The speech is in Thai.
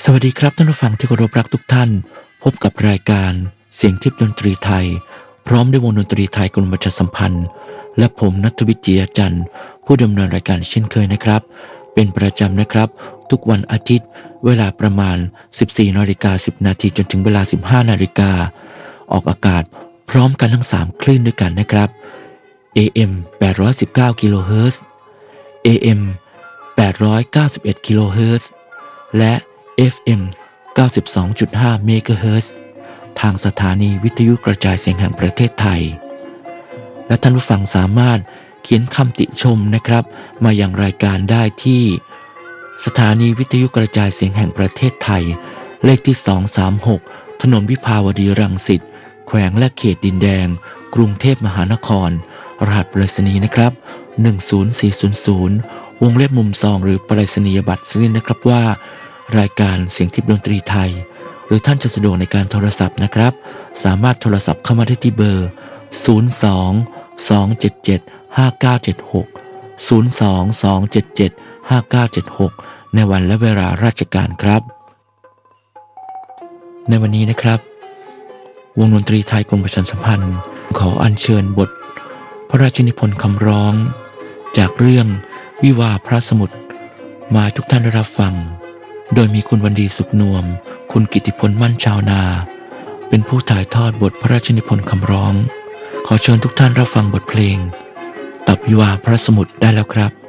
วัสดีครับท่านผู้ฟังที่เคารพรักทุกท่านพบกับรายการเสียงทิพย์ดนตรีไทยพร้อมด้วยวงดนตรีไทยกรมประชาสัมพันธ์และผมณัฐวิทย์ จิยจันทร์ผู้ดำเนินรายการเช่นเคยนะครับเป็นประจำนะครับทุกวันอาทิตย์เวลาประมาณ 14:10 น.จนถึงเวลา 15:00 น.ออกอากาศพร้อมกันทั้ง3คลื่นด้วยกันนะครับ AM 819 กิโลเฮิรตซ์ AM 891 กิโลเฮิรตซ์และ FM 92.5 เมกะเฮิรตซ์ทางสถานีวิทยุกระจายเสียงแห่งประเทศไทยและท่านผู้ฟังสามารถเขียนคำติชมนะครับมายังรายการได้ที่สถานีวิทยุกระจายเสียงแห่งประเทศไทยเลขที่236ถนนวิภาวดีรังสิตแขวงและเขตดินแดงกรุงเทพมหานครรหัสไปรษณีย์นะครับ10400วงเล็บมุมซองหรือไปรษณียบัตรสลินนะครับว่ารายการเสียงทิพย์ดนตรีไทยหรือท่านจะสะดวกในการโทรศัพท์นะครับสามารถโทรศัพท์เข้ามาได้ที่เบอร์02-277-5976 ในวันและเวลาราชการครับในวันนี้นะครับวงดนตรีไทยกรมประชาสัมพันธ์ขออัญเชิญบทพระราชนิพนธ์คำร้องจากเรื่องวิวาห์พระสมุทรมาทุกท่านได้รับฟังโดยมีคุณวันดีสุขนวมคุณกิติพลมั่นชาวนาเป็นผู้ถ่ายทอดบทพระราชนิพนธ์คำร้องขอเชิญทุกท่านรับฟังบทเพลงตับวิวาห์พระสมุทรได้แล้วครับ